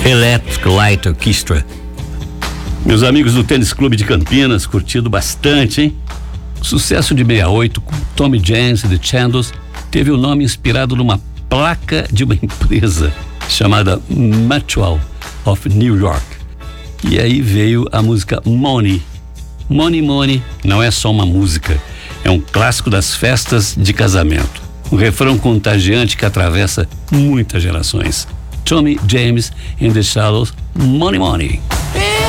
Electric Light Orchestra. Meus amigos do Tênis Clube de Campinas, curtido bastante, hein? O sucesso de 68 com Tommy James e The Chandlers teve o nome inspirado numa placa de uma empresa chamada Mutual of New York. E aí veio a música Money. Money, Money não é só uma música, é um clássico das festas de casamento. Um refrão contagiante que atravessa muitas gerações. Tommy James and the Chandlers, Money, Money.